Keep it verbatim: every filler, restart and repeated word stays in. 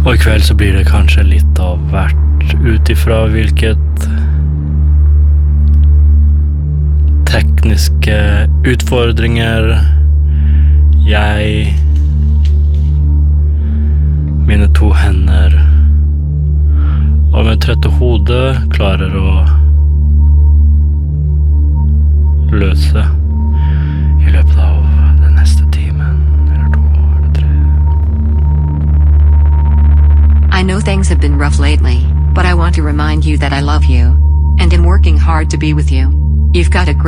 Og i kveld så blir det kanskje litt av hvert utifra hvilket tekniske utfordringer jeg, mine to hender og med trette hode klarer å løse i løpet av den neste timen, eller to, eller tre. I know things have been rough lately, but I want to remind you that I love you, and am working hard to be with you. You've got a great